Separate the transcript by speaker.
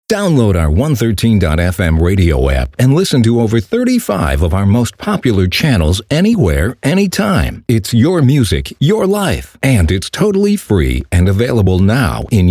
Speaker 1: Download our 113.fm radio app and listen to over 35 of our most popular channels anywhere, anytime. It's your music, your life, and it's totally free and available now in